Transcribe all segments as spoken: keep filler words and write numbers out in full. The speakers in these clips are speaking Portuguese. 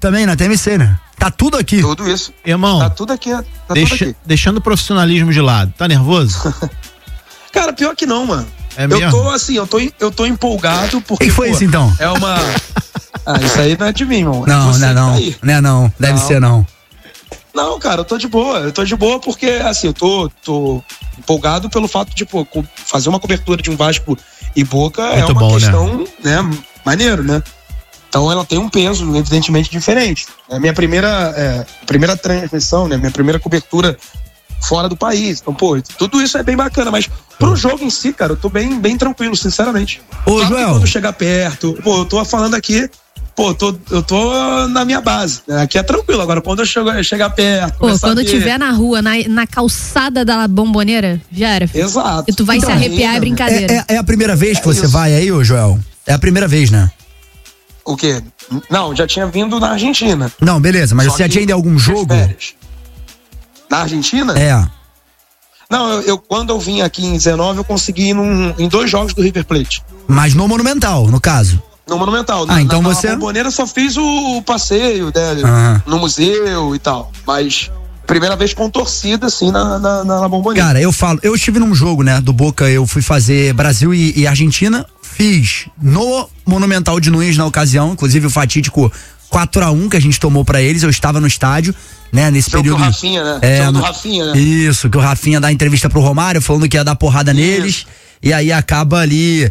também na T M C, né? Tá tudo aqui. Tudo isso. Irmão, tá tudo aqui. Tá deixa, tudo aqui. Deixando o profissionalismo de lado, tá nervoso? Cara, pior que não, mano. É eu mesmo? tô assim, eu tô, eu tô empolgado porque. O que foi pô, isso então? É uma. Ah, isso aí não é de mim, irmão. Não, Você não é não. tá aí. Não é não. Deve Não. ser não. Não, cara, eu tô de boa. Eu tô de boa porque, assim, eu tô, tô empolgado pelo fato de, pô, co- fazer uma cobertura de um Vasco e Boca é Muito uma bom, né? questão, né? maneiro, né? Então ela tem um peso, evidentemente, diferente. É a minha primeira, é, primeira transmissão, né? Minha primeira cobertura fora do país. Então, pô, tudo isso é bem bacana, mas pro jogo em si, cara, eu tô bem, bem tranquilo, sinceramente. Ô, Claro que Joel. quando chegar perto, pô, eu tô falando aqui, pô, eu tô, eu tô na minha base, né? Aqui é tranquilo. Agora, quando eu chegar, chegar perto, Pô, começar quando a ver- tiver na rua, na, na calçada da Bomboneira, já era. filho. Exato. E tu vai Então, se arrepiar, aí, é brincadeira. É, é- é a primeira vez que É você isso. vai aí, ô Joel? É a primeira vez, né? O quê? Não, já tinha vindo na Argentina. Não, beleza, mas Só você já que tinha ido em algum nas jogo? férias. Na Argentina? É. Não, eu, eu- quando eu vim aqui em dezenove, eu consegui ir num, em dois jogos do River Plate. Mas no Monumental, no caso. No Monumental. Ah, na, então na, você- Na Bomboneira eu só fiz o, o passeio, né, Aham. no museu e tal. Mas primeira vez com torcida, assim, na, na, na, na Bomboneira. Cara, eu falo, eu estive num jogo, né, do Boca, eu fui fazer Brasil e, e Argentina, fiz no Monumental de Nunes na ocasião, inclusive o fatídico quatro a um que a gente tomou pra eles, eu estava no estádio, né, nesse Jogo período. do Rafinha, né? É, Jogo do no- Rafinha, né? Isso, que o Rafinha dá entrevista pro Romário, falando que ia dar porrada Isso. neles, e aí acaba ali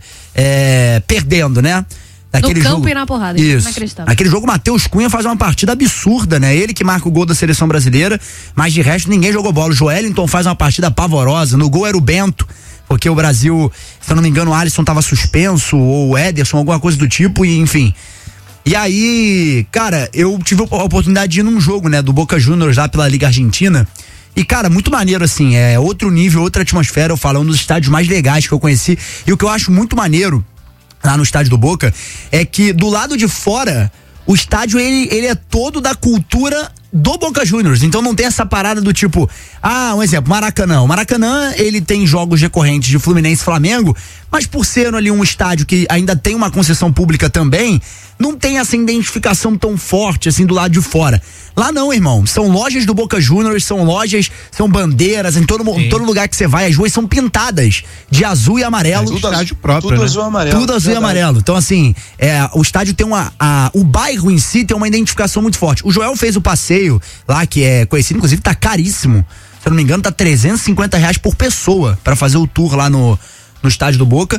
é, perdendo, né? Daquele campo jogo. e na porrada, Isso. inacreditável. Aquele jogo, o Matheus Cunha faz uma partida absurda, né? Ele que marca o gol da seleção brasileira, mas de resto ninguém jogou bola. O Joelinton faz uma partida pavorosa. No gol era o Bento, porque o Brasil, se eu não me engano, o Alisson tava suspenso, ou o Ederson, alguma coisa do tipo, e enfim. E aí, cara, eu tive a oportunidade de ir num jogo, né, do Boca Juniors lá pela Liga Argentina. E, cara, muito maneiro, assim, é outro nível, outra atmosfera. Eu falo, é um dos estádios mais legais que eu conheci. E o que eu acho muito maneiro lá no estádio do Boca é que do lado de fora, o estádio, ele, ele é todo da cultura do Boca Juniors. Então não tem essa parada do tipo, ah, um exemplo, Maracanã. O Maracanã, ele tem jogos recorrentes de Fluminense e Flamengo, mas por ser ali um estádio que ainda tem uma concessão pública também, não tem essa identificação tão forte assim do lado de fora. Lá não, irmão. São lojas do Boca Juniors, são lojas, são bandeiras, em todo, em todo lugar que você vai, as ruas são pintadas de azul e amarelo. É, estádio próprio, tudo né? azul e amarelo. Tudo azul e Verdade. amarelo. Então, assim, é, o estádio tem uma. A, o bairro em si tem uma identificação muito forte. O Joel fez o passeio lá, que é conhecido, inclusive tá caríssimo. Se eu não me engano, tá trezentos e cinquenta reais por pessoa pra fazer o tour lá no, no estádio do Boca.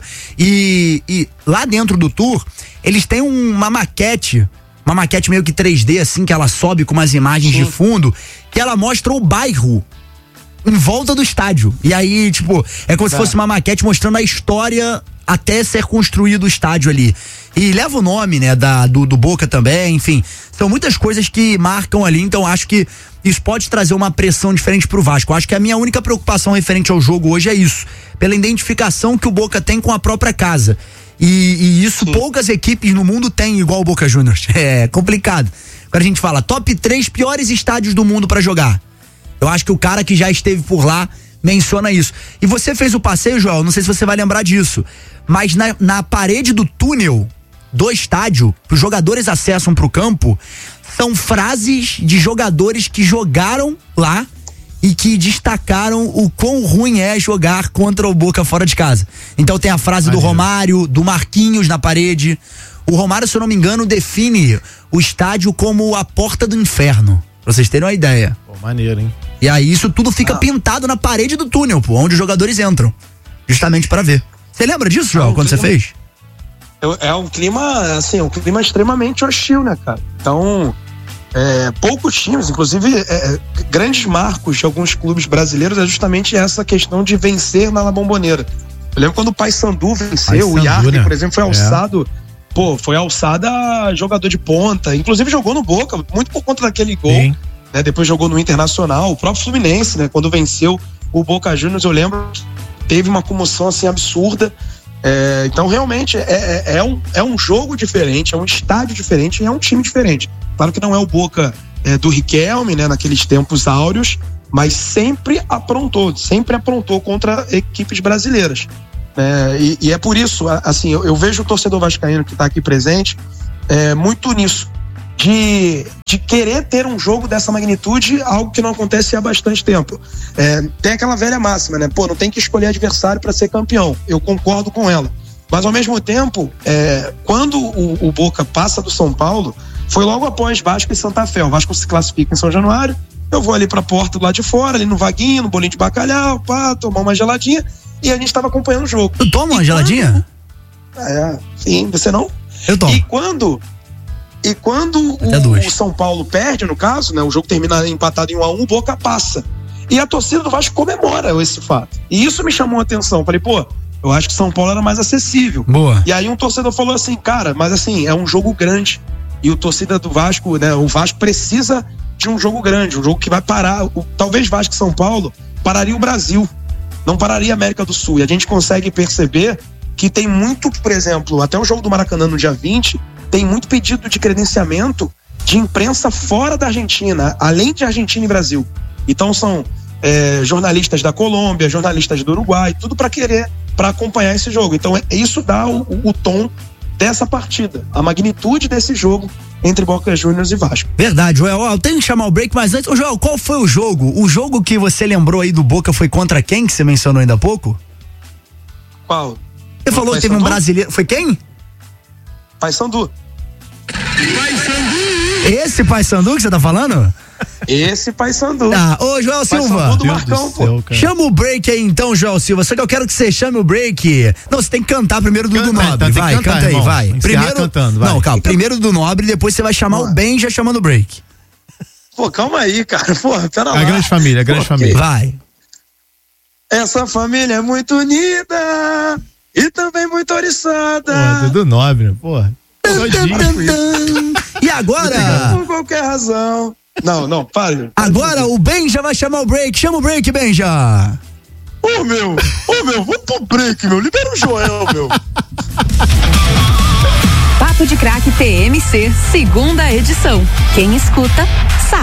E, e lá dentro do tour, eles têm um- uma maquete. Uma maquete meio que três D, assim, que ela sobe com umas imagens de fundo, que ela mostra o bairro em volta do estádio. E aí, tipo, é como se fosse uma maquete mostrando a história até ser construído o estádio ali. E leva o nome, né, da, do, do Boca também, enfim. São muitas coisas que marcam ali, então acho que isso pode trazer uma pressão diferente pro Vasco. Acho que a minha única preocupação referente ao jogo hoje é isso. Pela identificação que o Boca tem com a própria casa. E, e isso poucas equipes no mundo têm igual o Boca Juniors. É complicado. Agora a gente fala, top três piores estádios do mundo pra jogar. Eu acho que o cara que já esteve por lá menciona isso. E você fez o passeio, Joel, não sei se você vai lembrar disso, mas na, na parede do túnel do estádio, que os jogadores acessam pro campo, são frases de jogadores que jogaram lá e que destacaram o quão ruim é jogar contra o Boca fora de casa. Então tem a frase do Romário, do Marquinhos na parede. O Romário, se eu não me engano, define o estádio como a porta do inferno, pra vocês terem uma ideia. Pô, maneiro, hein? E aí isso tudo fica pintado na parede do túnel, pô, onde os jogadores entram, justamente pra ver. Você lembra disso, Joel, Não, quando você clima- fez? É, é um clima, assim, é um clima extremamente hostil, né, cara? Então, é, poucos times, inclusive é, é, grandes marcos de alguns clubes brasileiros é justamente essa questão de vencer na La Bombonera. Eu lembro quando o Paysandu venceu, o Paysandu, Yarley, né? por exemplo, foi É. alçado, pô, foi alçado a jogador de ponta, inclusive jogou no Boca, muito por conta daquele gol, Sim. né? Depois jogou no Internacional, o próprio Fluminense, né? Quando venceu o Boca Juniors, eu lembro, teve uma comoção assim absurda. É, então realmente é, é, é, um, é um jogo diferente, é um estádio diferente e é um time diferente. Claro que não é o Boca é, do Riquelme, né, naqueles tempos áureos, mas sempre aprontou, sempre aprontou contra equipes brasileiras. É, e, e é por isso, assim, eu, eu vejo o torcedor vascaíno que está aqui presente é, muito nisso. de, de querer ter um jogo dessa magnitude, algo que não acontece há bastante tempo. É, tem aquela velha máxima, né? Pô, não tem que escolher adversário para ser campeão. Eu concordo com ela. Mas ao mesmo tempo, é, quando o, o Boca passa do São Paulo, foi logo após Vasco e Santa Fé. O Vasco se classifica em São Januário, eu vou ali pra porta do lado de fora, ali no vaguinho, no bolinho de bacalhau, pá, tomar uma geladinha, e a gente tava acompanhando o jogo. Tu toma uma e geladinha? Quando... É, sim, você não? Eu tomo. E quando, e quando o, o São Paulo perde, no caso, né, o jogo termina empatado em um a um, o Boca passa. E a torcida do Vasco comemora esse fato. E isso me chamou a atenção. Falei, pô, eu acho que São Paulo era mais acessível. Boa. E aí um torcedor falou assim, cara, mas assim, é um jogo grande. E o torcida do Vasco, né, o Vasco precisa de um jogo grande, um jogo que vai parar, o, talvez Vasco e São Paulo pararia o Brasil, não pararia a América do Sul. E a gente consegue perceber que tem muito, por exemplo, até o jogo do Maracanã no dia vinte, tem muito pedido de credenciamento de imprensa fora da Argentina, além de Argentina e Brasil. Então são é, jornalistas da Colômbia, jornalistas do Uruguai, tudo para querer, para acompanhar esse jogo. Então é, isso dá o, o, o tom dessa partida, a magnitude desse jogo entre Boca Juniors e Vasco. Verdade, Joel, eu tenho que chamar o break, mas antes, ô Joel, qual foi o jogo? O jogo que você lembrou aí do Boca foi contra quem, que você mencionou ainda há pouco? Qual? Você falou que teve um brasileiro, foi quem? Paysandu. Esse Paysandu que você tá falando? Esse Paysandu. Tá, ô Joel Silva, do Marcão, pô. Céu, chama o break aí então, Joel Silva, só que eu quero que você chame o break. Não, você tem que cantar primeiro do, do Nobre, então, vai, cantar, canta irmão. aí, vai. Primeiro, cantando, vai. Não, calma, primeiro do Nobre, depois você vai chamar Vai. o Ben já chamando o break. Pô, calma aí, cara. Pô, pera lá. A grande família, a grande Pô, família. Vai. Essa família é muito unida e também muito oriçada. Pô, do Nobre, né? Porra. Todinho. E agora? Por qualquer razão. Não, não, para. Agora o Ben já vai chamar o break. Chama o break, Ben já. Ô, meu, ô, meu, vamos pro break, meu. Libera o Joel, meu. Papo de Craque T M C, segunda edição. Quem escuta, sabe.